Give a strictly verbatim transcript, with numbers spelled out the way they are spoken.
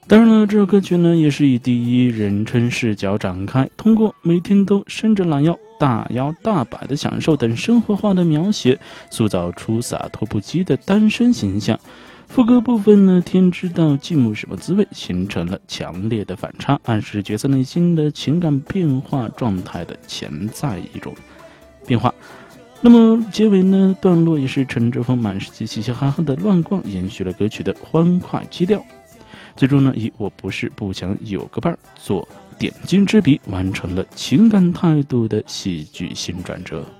当然了，这首歌曲呢也是以第一人称视角展开，通过每天都伸着懒腰、大摇大摆的享受等生活化的描写，塑造出洒脱不羁的单身形象。副歌部分呢，天知道寂寞什么滋味，形成了强烈的反差，暗示角色内心的情感变化状态的潜在一种变化。那么结尾呢，段落也是乘着风满世界嘻嘻哈哈的乱逛，延续了歌曲的欢快基调。最终呢，以我不是不想有个伴做点睛之笔，完成了情感态度的戏剧性转折。